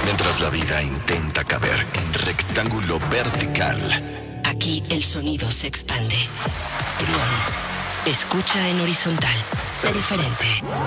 Mientras la vida intenta caber en rectángulo vertical. Aquí el sonido se expande. Trión. Escucha en horizontal. Sé diferente.